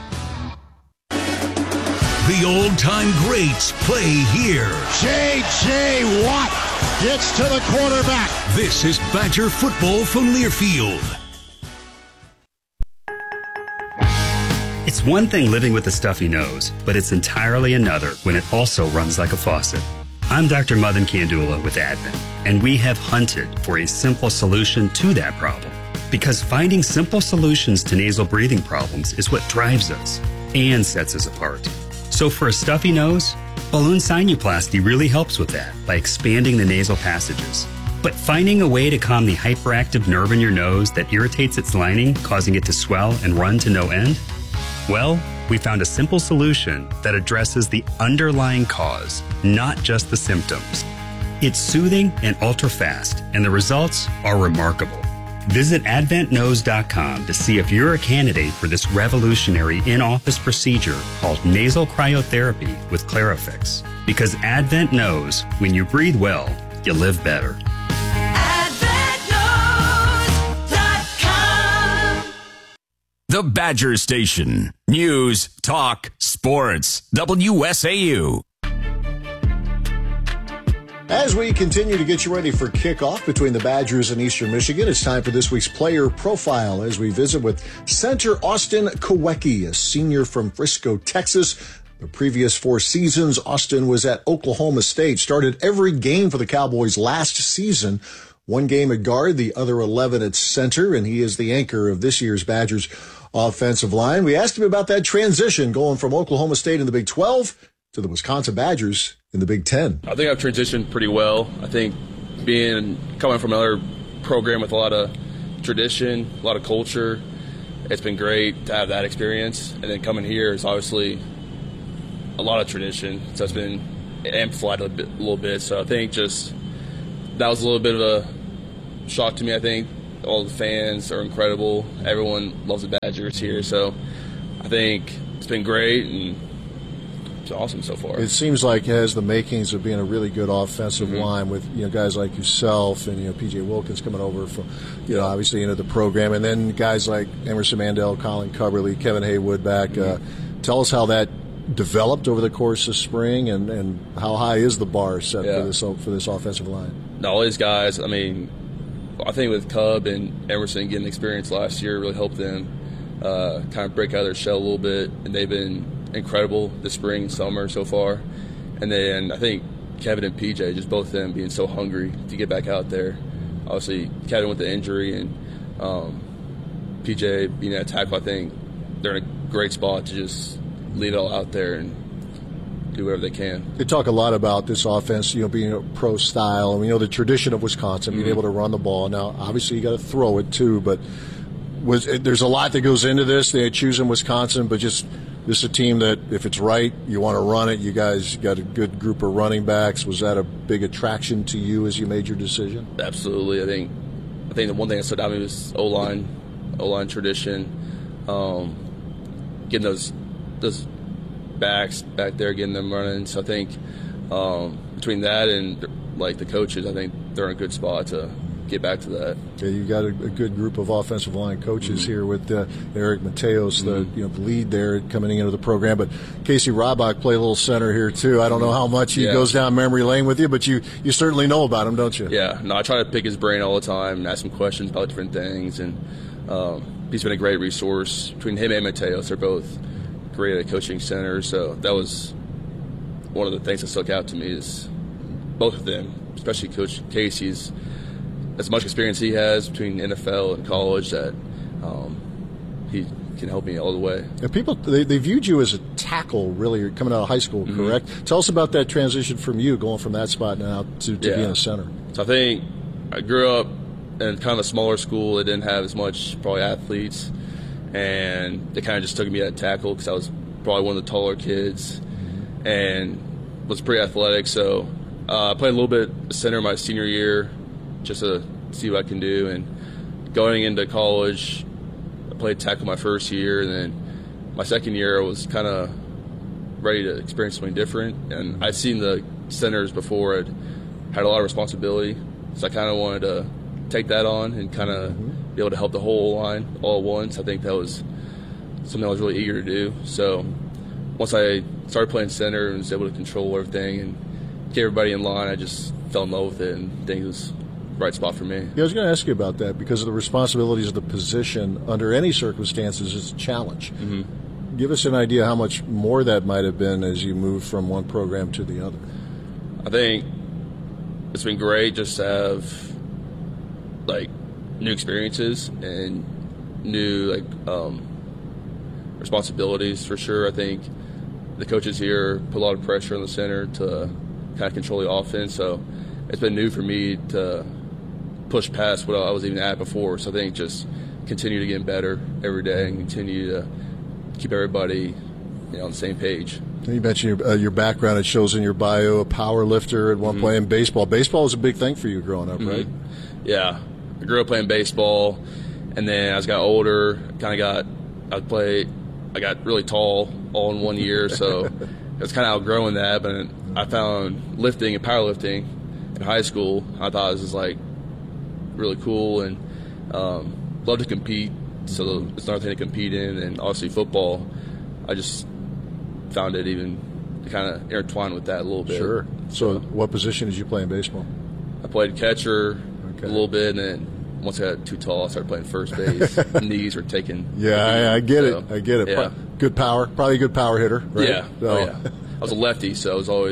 The old-time greats play here. J J. Watt gets to the quarterback. This is Badger football from Learfield. It's one thing living with a stuffy nose, but it's entirely another when it also runs like a faucet. I'm Doctor Madan Kandula with Advent, and we have hunted for a simple solution to that problem. Because finding simple solutions to nasal breathing problems is what drives us and sets us apart. So for a stuffy nose, balloon sinuplasty really helps with that by expanding the nasal passages. But finding a way to calm the hyperactive nerve in your nose that irritates its lining, causing it to swell and run to no end? Well, we found a simple solution that addresses the underlying cause, not just the symptoms. It's soothing and ultra-fast, and the results are remarkable. Visit advent nose dot com to see if you're a candidate for this revolutionary in-office procedure called nasal cryotherapy with Clarifix. Because Advent knows when you breathe well, you live better. The Badger Station. News, talk, sports. W S A U. As we continue to get you ready for kickoff between the Badgers and Eastern Michigan, it's time for this week's player profile as we visit with center Austin Kowecki, a senior from Frisco, Texas. The previous four seasons, Austin was at Oklahoma State, started every game for the Cowboys last season, One game at guard, the other eleven at center, and he is the anchor of this year's Badgers offensive line. We asked him about that transition going from Oklahoma State in the Big twelve to the Wisconsin Badgers in the Big ten. I think I've transitioned pretty well. I think being coming from another program with a lot of tradition, a lot of culture, it's been great to have that experience. And then coming here is obviously a lot of tradition, so it's been amplified a, bit, a little bit. So I think just that was a little bit of a shock to me. I think all the fans are incredible. Everyone loves the Badgers here, so I think it's been great and it's awesome so far. It seems like it has the makings of being a really good offensive Mm-hmm. line with, you know, guys like yourself and, you know, P J Wilkins coming over from, you know, obviously into the program, and then guys like Emerson Mandel, Colin Cubberly, Kevin Haywood back. Mm-hmm. Uh, tell us how that developed over the course of spring, and, and how high is the bar set Yeah. for this for this offensive line? No, all these guys, I mean, I think with Cub and Emerson getting experience last year really helped them uh, kind of break out of their shell a little bit, and they've been incredible this spring and summer so far. And then I think Kevin and P J, just both of them being so hungry to get back out there. Obviously, Kevin with the injury and um, P J being at tackle, I think they're in a great spot to just leave it all out there and do whatever they can. They talk a lot about this offense, you know, being a pro style, and we know the tradition of Wisconsin, being Mm-hmm. able to run the ball. Now, obviously, you got to throw it too, but was there's a lot that goes into this. They choose in Wisconsin, but just this is a team that, if it's right, you want to run it. You guys got a good group of running backs. Was that a big attraction to you as you made your decision? Absolutely. I think I think the one thing that stood out to me was O-line, O-line tradition, um, getting those those backs back there, getting them running. So I think um, between that and like the coaches, I think they're in a good spot to get back to that. Yeah, you got a, a good group of offensive line coaches mm-hmm. here with uh, Eric Mateos, the Mm-hmm. you know the lead there coming into the program. But Casey Robach played a little center here too. I don't know how much he Yeah. goes down memory lane with you, but you you certainly know about him, don't you? Yeah, no, I try to pick his brain all the time and ask him questions about different things, and um, he's been a great resource. Between him and Mateos, they're both great at coaching center, so that was one of the things that stuck out to me is both of them, especially Coach Casey's, as much experience he has between N F L and college, that um, he can help me all the way. And people, they, they viewed you as a tackle, really, coming out of high school, Mm-hmm. correct? Tell us about that transition from you going from that spot now to, to Yeah. being a center. So I think I grew up in kind of a smaller school that didn't have as much probably athletes, and they kind of just took me at tackle because I was probably one of the taller kids and was pretty athletic. So uh, I played a little bit center my senior year just to see what I can do. And going into college, I played tackle my first year, and then my second year I was kind of ready to experience something different. And I'd seen the centers before, I'd had a lot of responsibility, so I kind of wanted to take that on and kind of mm-hmm. be able to help the whole line all at once. I think that was something I was really eager to do. So once I started playing center and was able to control everything and get everybody in line, I just fell in love with it and think it was the right spot for me. Yeah, I was going to ask you about that because of the responsibilities of the position under any circumstances is a challenge. Mm-hmm. Give us an idea how much more that might have been as you moved from one program to the other. I think it's been great just to have like new experiences and new like um, responsibilities for sure. I think the coaches here put a lot of pressure on the center to kind of control the offense, so it's been new for me to push past what I was even at before. So I think just continue to get better every day and continue to keep everybody, you know, on the same page. You mentioned your, uh, your background. It shows in your bio, a power lifter at one Mm-hmm. point in baseball. Baseball was a big thing for you growing up, Mm-hmm. right? Yeah. I grew up playing baseball, and then as I got older, kind of got, I played, I got really tall all in one year, so I was kind of outgrowing that, but I found lifting and powerlifting in high school. I thought this was like really cool, and um, love to compete, so it's another thing to compete in, and obviously football, I just found it even kind of intertwined with that a little bit. Sure. So what position did you play in baseball? I played catcher okay. a little bit, and then once I got too tall, I started playing first base. Knees were taking. Yeah, I, I get so, it. I get it. Yeah. Good power. Probably a good power hitter, right? Yeah. So. Oh, yeah. I was a lefty, so I was always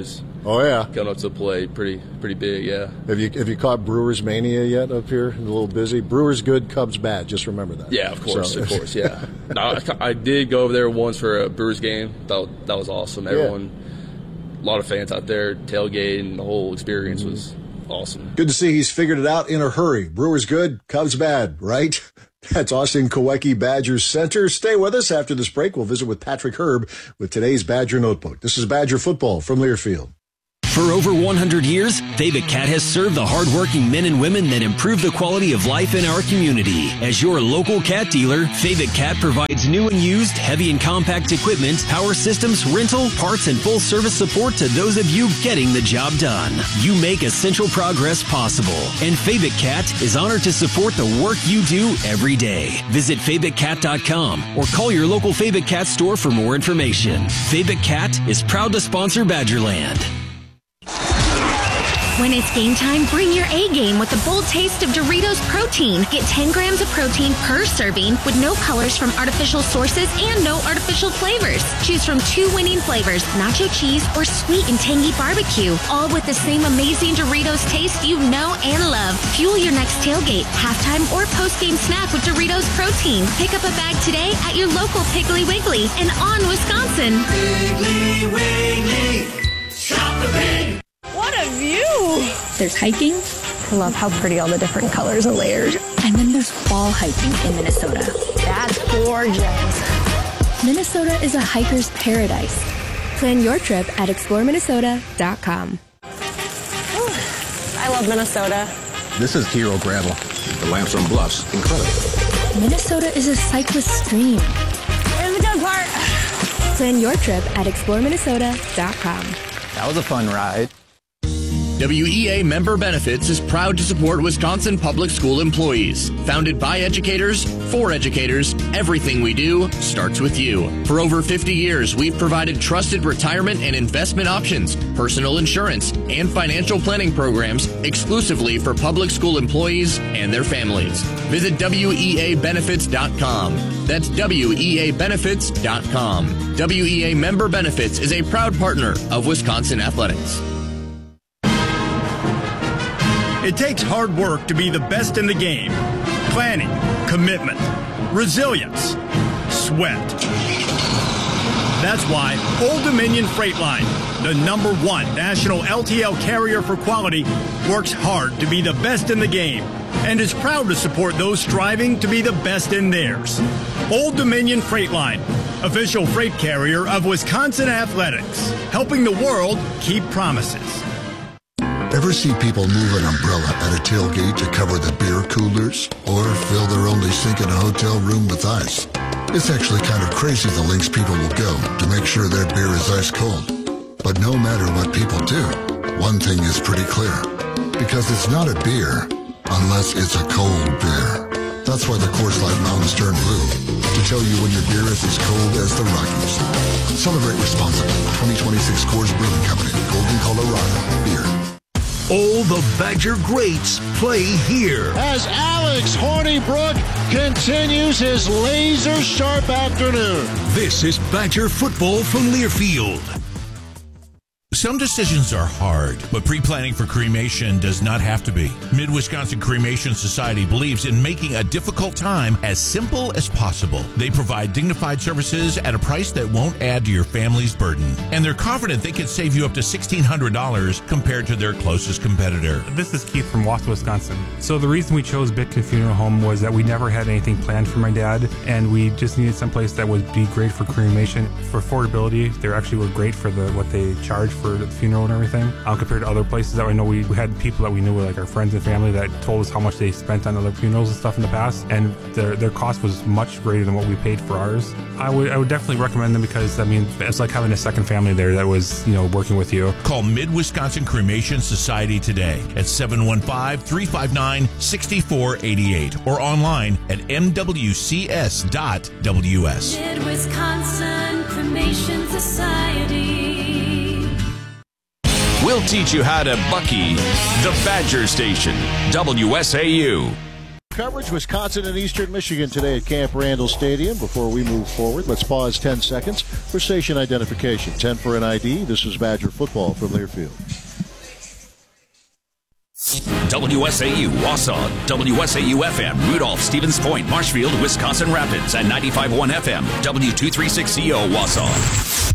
Oh yeah, going up to play, pretty pretty big. Yeah. Have you have you caught Brewers mania yet up here? A little busy. Brewers good, Cubs bad. Just remember that. Yeah, of course, so. of course. Yeah. No, I, I did go over there once for a Brewers game. That that was awesome. Everyone, yeah. A lot of fans out there tailgating. The whole experience mm-hmm. was awesome. Good to see he's figured it out in a hurry. Brewers good, Cubs bad, right? That's Austin Kowecki, Badgers Center. Stay with us. After this break, we'll visit with Patrick Herb with today's Badger Notebook. This is Badger Football from Learfield. For over one hundred years, Favorite Cat has served the hardworking men and women that improve the quality of life in our community. As your local cat dealer, Favorite Cat provides new and used heavy and compact equipment, power systems, rental, parts, and full service support to those of you getting the job done. You make essential progress possible, and Favorite Cat is honored to support the work you do every day. Visit favorite cat dot com or call your local Favorite Cat store for more information. Favorite Cat is proud to sponsor Badgerland. When it's game time, bring your A game with the bold taste of Doritos Protein. Get ten grams of protein per serving with no colors from artificial sources and no artificial flavors. Choose from two winning flavors, nacho cheese or sweet and tangy barbecue, all with the same amazing Doritos taste you know and love. Fuel your next tailgate, halftime, or post-game snack with Doritos Protein. Pick up a bag today at your local Piggly Wiggly and on Wisconsin. Piggly Wiggly, shop the pig. What a view! There's hiking. I love how pretty all the different colors are layered. And then there's fall hiking in Minnesota. That's gorgeous. Minnesota is a hiker's paradise. Plan your trip at explore minnesota dot com. I love Minnesota. This is Hero Gravel. The Lamson Bluffs. Incredible. Minnesota is a cyclist stream. Here's the good part. Plan your trip at explore minnesota dot com. That was a fun ride. W E A Member Benefits is proud to support Wisconsin public school employees. Founded by educators, for educators, everything we do starts with you. For over fifty years, we've provided trusted retirement and investment options, personal insurance, and financial planning programs exclusively for public school employees and their families. Visit W E A benefits dot com. That's W E A benefits dot com. W E A Member Benefits is a proud partner of Wisconsin Athletics. It takes hard work to be the best in the game. Planning, commitment, resilience, sweat. That's why Old Dominion Freight Line, the number one national L T L carrier for quality, works hard to be the best in the game and is proud to support those striving to be the best in theirs. Old Dominion Freight Line, official freight carrier of Wisconsin Athletics, helping the world keep promises. Ever see people move an umbrella at a tailgate to cover the beer coolers or fill their only sink in a hotel room with ice? It's actually kind of crazy the lengths people will go to make sure their beer is ice cold. But no matter what people do, one thing is pretty clear. Because it's not a beer unless it's a cold beer. That's why the Coors Light Mountains turn blue, to tell you when your beer is as cold as the Rockies. Celebrate responsibly. twenty twenty-six Coors Brewing Company, Golden, Colorado. Beer. All the Badger greats play here. As Alex Hornibrook continues his laser-sharp afternoon. This is Badger football from Learfield. Some decisions are hard, but pre-planning for cremation does not have to be. Mid-Wisconsin Cremation Society believes in making a difficult time as simple as possible. They provide dignified services at a price that won't add to your family's burden. And they're confident they can save you up to sixteen hundred dollars compared to their closest competitor. This is Keith from Wausau, Wisconsin. So the reason we chose Bitkin Funeral Home was that we never had anything planned for my dad, and we just needed someplace that would be great for cremation. For affordability, they actually were great for the what they charge for the funeral and everything, um, compared to other places that we know. We, we had people that we knew were like our friends and family that told us how much they spent on other funerals and stuff in the past, and their their cost was much greater than what we paid for ours. I would I would definitely recommend them because I mean it's like having a second family there that was, you know, working with you. Call Mid-Wisconsin Cremation Society today at seven one five, three five nine, six four eight eight or online at m w c s dot w s. Mid-Wisconsin Cremation Society. We'll teach you how to Bucky the Badger Station, W S A U. coverage, Wisconsin and Eastern Michigan today at Camp Randall Stadium. Before we move forward, let's pause ten seconds for station identification. ten for an I D. This is Badger football from Learfield. W S A U Wausau, W S A U F M, Rudolph, Stevens Point, Marshfield, Wisconsin Rapids, and ninety-five point one F M, W two thirty-six C O Wausau.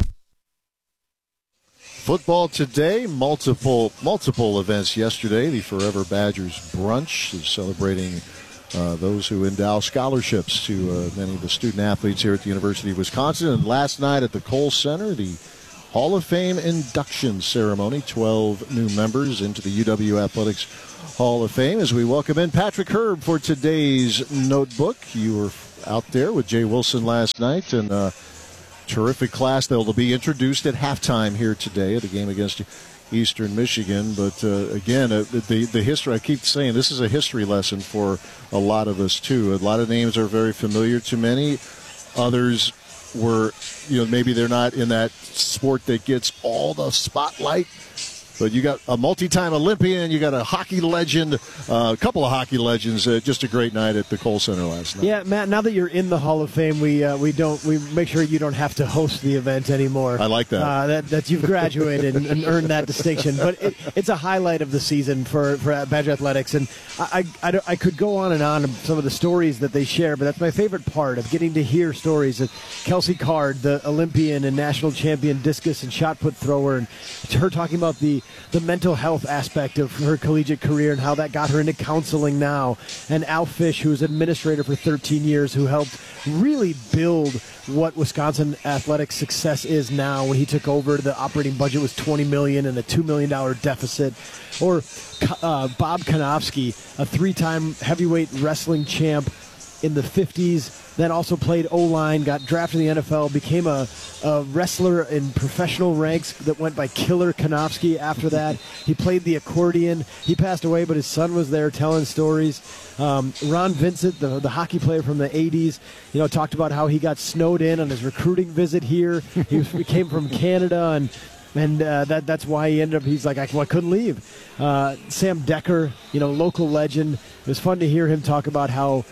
Football today, multiple multiple events yesterday. The Forever Badgers Brunch is celebrating uh, those who endow scholarships to uh, many of the student athletes here at the University of Wisconsin. And last night at the Kohl Center, the Hall of Fame induction ceremony, twelve new members into the U W Athletics Hall of Fame. As we welcome in Patrick Herb for today's Notebook. You were out there with Jay Wilson last night, and uh, terrific class. They'll be introduced at halftime here today at the game against Eastern Michigan. But uh, again, uh, the the history, I keep saying this is a history lesson for a lot of us too. A lot of names are very familiar to many. Others were, you know, maybe they're not in that sport that gets all the spotlight. But you got a multi-time Olympian, you got a hockey legend, uh, a couple of hockey legends. Uh, just a great night at the Kohl Center last night. Yeah, Matt. Now that you're in the Hall of Fame, we uh, we don't we make sure you don't have to host the event anymore. I like that. Uh, that that you've graduated and, and earned that distinction. But it, it's a highlight of the season for for Badger Athletics, and I, I I I could go on and on of some of the stories that they share. But that's my favorite part of getting to hear stories of Kelsey Card, the Olympian and national champion discus and shot put thrower, and her talking about the the mental health aspect of her collegiate career and how that got her into counseling now. And Al Fish, who was administrator for thirteen years, who helped really build what Wisconsin athletics success is now. When he took over, the operating budget was twenty million dollars and a two million dollars deficit. Or uh, Bob Konofsky, a three-time heavyweight wrestling champ in the fifties, then also played O-line, got drafted in the N F L, became a, a wrestler in professional ranks that went by Killer Konofsky after that. He played the accordion. He passed away, but his son was there telling stories. Um, Ron Vincent, the, the hockey player from the eighties, you know, talked about how he got snowed in on his recruiting visit here. He, was, he came from Canada, and And uh, that that's why he ended up, he's like, I, well, I couldn't leave. Uh, Sam Decker, you know, local legend. It was fun to hear him talk about how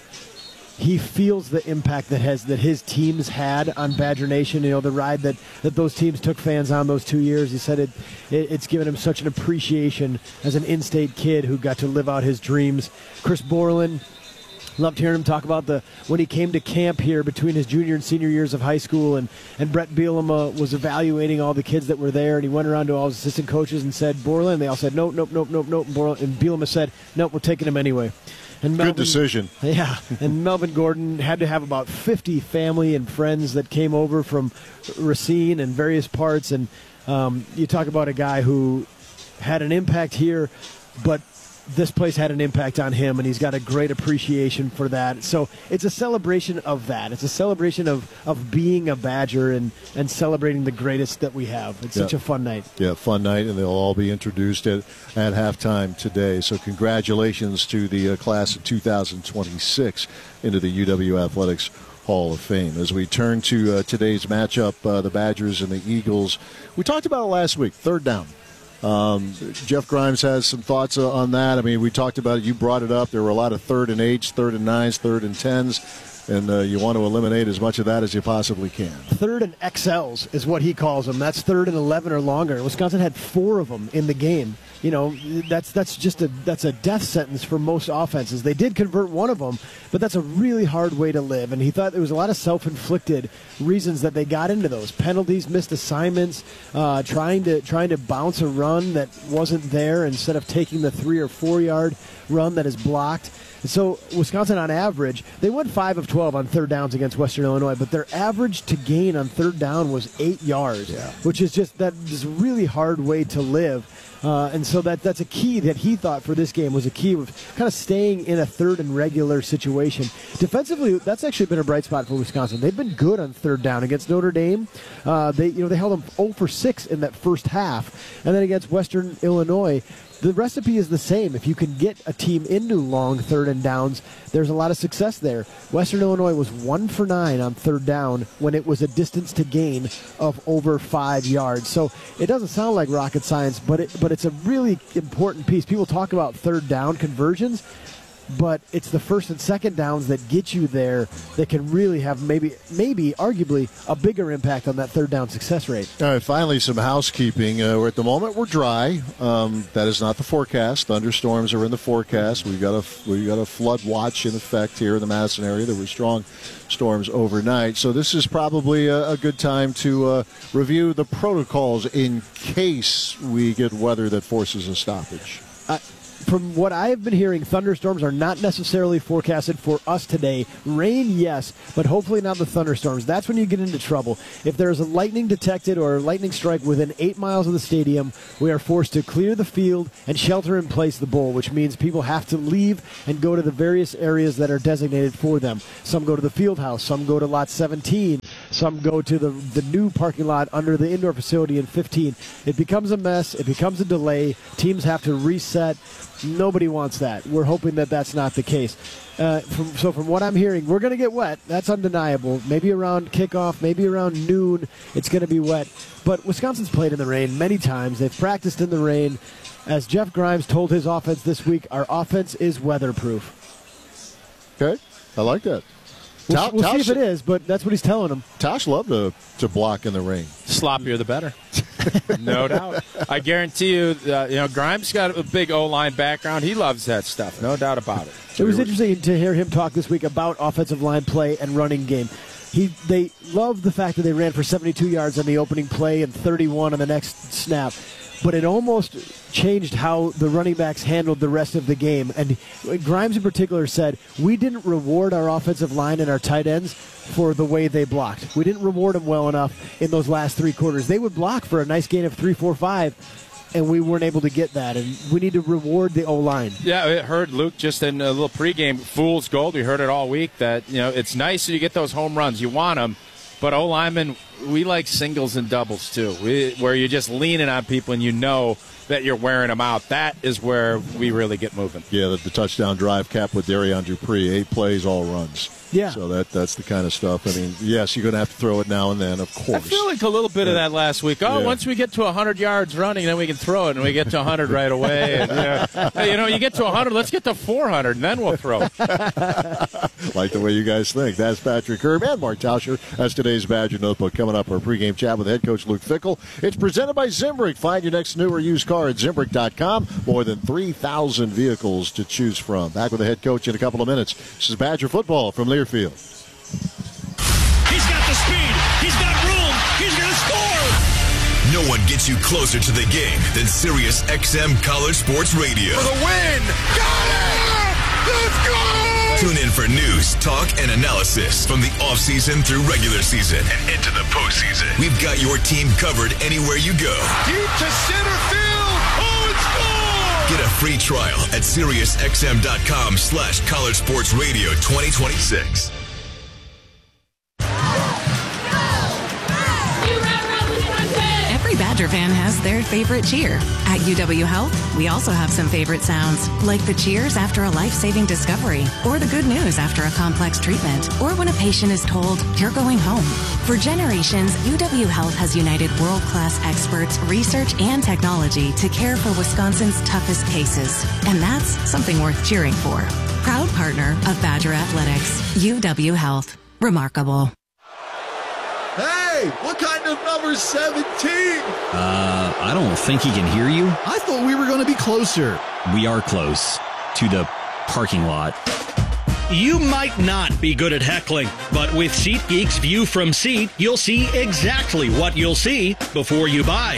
he feels the impact that has that his teams had on Badger Nation. You know, the ride that, that those teams took fans on those two years. He said it, it it's given him such an appreciation as an in-state kid who got to live out his dreams. Chris Borland, loved hearing him talk about the when he came to camp here between his junior and senior years of high school, and, and Brett Bielema was evaluating all the kids that were there, and he went around to all his assistant coaches and said, Borland, they all said, nope, nope, nope, nope, nope, and, Borland, and Bielema said, nope, we're taking him anyway. And Melvin, good decision. Yeah, and Melvin Gordon had to have about fifty family and friends that came over from Racine and various parts, and um, you talk about a guy who had an impact here, but this place had an impact on him, and he's got a great appreciation for that. So it's a celebration of that. It's a celebration of, of being a Badger and, and celebrating the greatest that we have. It's yeah. such a fun night. Yeah, fun night, and they'll all be introduced at, at halftime today. So congratulations to the uh, class of two thousand twenty-six into the U W Athletics Hall of Fame. As we turn to uh, today's matchup, uh, the Badgers and the Eagles, we talked about it last week, third down. Um, Jeff Grimes has some thoughts uh, on that. I mean, we talked about it. You brought it up. There were a lot of third and eights, third and nines, third and tens, and uh, you want to eliminate as much of that as you possibly can. Third and X Ls is what he calls them. That's third and eleven or longer. Wisconsin had four of them in the game. You know, that's that's just a that's a death sentence for most offenses. They did convert one of them, but that's a really hard way to live. And he thought there was a lot of self-inflicted reasons that they got into those penalties, missed assignments, uh, trying to trying to bounce a run that wasn't there instead of taking the three or four yard run that is blocked. So Wisconsin, on average, they went five of twelve on third downs against Western Illinois, but their average to gain on third down was eight yards, yeah. which is just that is a really hard way to live. Uh, and so that that's a key that he thought for this game was a key of kind of staying in a third and regular situation. Defensively, that's actually been a bright spot for Wisconsin. They've been good on third down against Notre Dame. Uh, they you know they held them zero for six in that first half, and then against Western Illinois, the recipe is the same. If you can get a team into long third and downs, there's a lot of success there. Western Illinois was one for nine on third down when it was a distance to gain of over five yards. So it doesn't sound like rocket science, but it, but it's a really important piece. People talk about third down conversions. but it's the first and second downs that get you there that can really have maybe, maybe arguably, a bigger impact on that third down success rate. All right, finally, some housekeeping. Uh, we're at the moment, we're dry. Um, that is not the forecast. Thunderstorms are in the forecast. We've got a, we've got a flood watch in effect here in the Madison area. There were strong storms overnight. So this is probably a, a good time to uh, review the protocols in case we get weather that forces a stoppage. Uh, From what I have been hearing, thunderstorms are not necessarily forecasted for us today. Rain, yes, but hopefully not the thunderstorms. That's when you get into trouble. If there's a lightning detected or a lightning strike within eight miles of the stadium, we are forced to clear the field and shelter in place the bowl, which means people have to leave and go to the various areas that are designated for them. Some go to the field house, some go to lot seventeen, some go to the, the new parking lot under the indoor facility in fifteen. It becomes a mess. It becomes a delay. Teams have to reset. Nobody wants that. We're hoping that that's not the case. Uh, from, so from what I'm hearing, we're going to get wet. That's undeniable. Maybe around kickoff, maybe around noon, it's going to be wet. But Wisconsin's played in the rain many times. They've practiced in the rain. As Jeff Grimes told his offense this week, our offense is weatherproof. Okay, I like that. We'll, Ta- we'll see Tosh, if it is, but that's what he's telling them. Tosh loved to, to block in the rain. Sloppier the better. No doubt. I guarantee you, uh, you know, Grimes got a big O-line background. He loves that stuff. No doubt about it. It was interesting to hear him talk this week about offensive line play and running game. He They loved the fact that they ran for seventy-two yards on the opening play and thirty-one on the next snap. But it almost changed how the running backs handled the rest of the game. And Grimes in particular said, we didn't reward our offensive line and our tight ends for the way they blocked. We didn't reward them well enough in those last three quarters. They would block for a nice gain of three, four, five, and we weren't able to get that. And we need to reward the O-line. Yeah, I heard Luke just in a little pregame, fool's gold. We heard it all week that, you know, it's nice that you get those home runs. You want them. But O-linemen, we like singles and doubles, too, we, where you're just leaning on people and you know that you're wearing them out. That is where we really get moving. Yeah, the, the touchdown drive cap with Darian Dupree, eight plays, all runs. Yeah. So that that's the kind of stuff. I mean, yes, you're going to have to throw it now and then, of course. I feel like a little bit of that last week. Oh, yeah. Once we get to one hundred yards running, then we can throw it, and we get to one hundred right away. And, you, know, you know, you get to one hundred, let's get to four hundred, and then we'll throw. Like the way you guys think. That's Patrick Herb and Mark Tauscher. That's today's Badger Notebook. Coming up, our pregame chat with head coach Luke Fickell. It's presented by Zimbrick. Find your next new or used car at Zimbrick dot com. More than three thousand vehicles to choose from. Back with the head coach in a couple of minutes. This is Badger football from Learfield. He's got the speed. He's got room. He's going to score. No one gets you closer to the game than Sirius X M College Sports Radio. For the win. Got it! Let's go! Tune in for news, talk, and analysis from the offseason through regular season and into the postseason. We've got your team covered anywhere you go. Deep to center field. Oh, it's gone! Get a free trial at SiriusXM.com slash College Sports Radio twenty twenty-six. Every Badger fan has their favorite cheer. At U W Health, we also have some favorite sounds, like the cheers after a life-saving discovery, or the good news after a complex treatment, or when a patient is told, you're going home. For generations, U W Health has united world-class experts, research, and technology to care for Wisconsin's toughest cases. And that's something worth cheering for. Proud partner of Badger Athletics, U W Health. Remarkable. Hey, what kind of number seventeen? Uh, I don't think he can hear you. I thought we were going to be closer. We are close to the parking lot. You might not be good at heckling, but with SeatGeek's View from Seat, you'll see exactly what you'll see before you buy.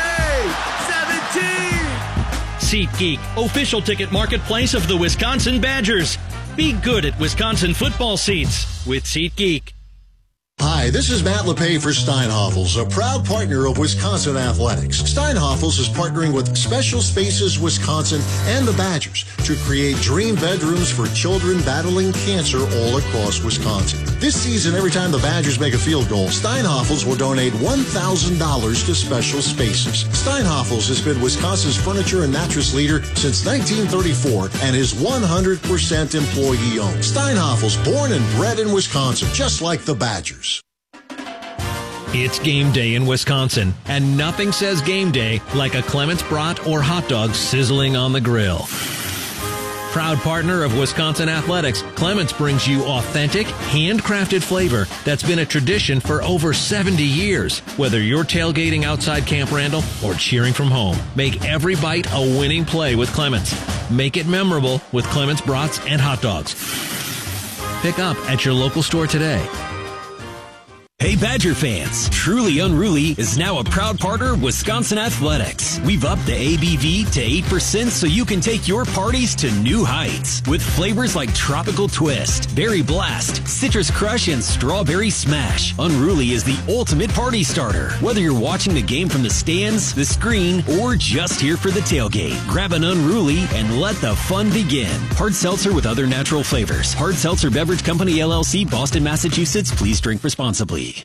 Hey, seventeen! SeatGeek, official ticket marketplace of the Wisconsin Badgers. Be good at Wisconsin football seats with SeatGeek. Hi, this is Matt LePay for Steinhoffels, a proud partner of Wisconsin Athletics. Steinhoffels is partnering with Special Spaces Wisconsin and the Badgers to create dream bedrooms for children battling cancer all across Wisconsin. This season, every time the Badgers make a field goal, Steinhoffels will donate one thousand dollars to Special Spaces. Steinhoffels has been Wisconsin's furniture and mattress leader since nineteen thirty-four and is one hundred percent employee-owned. Steinhoffels, born and bred in Wisconsin, just like the Badgers. It's game day in Wisconsin, and nothing says game day like a Clements brat or hot dog sizzling on the grill. Proud partner of Wisconsin Athletics, Clements brings you authentic, handcrafted flavor that's been a tradition for over seventy years. Whether you're tailgating outside Camp Randall or cheering from home, make every bite a winning play with Clements. Make it memorable with Clements brats and hot dogs. Pick up at your local store today. Hey Badger fans, Truly Unruly is now a proud partner of Wisconsin Athletics. We've upped the A B V to eight percent so you can take your parties to new heights. With flavors like Tropical Twist, Berry Blast, Citrus Crush, and Strawberry Smash, Unruly is the ultimate party starter. Whether you're watching the game from the stands, the screen, or just here for the tailgate, grab an Unruly and let the fun begin. Hard seltzer with other natural flavors. Hard Seltzer Beverage Company, L L C, Boston, Massachusetts. Please drink responsibly.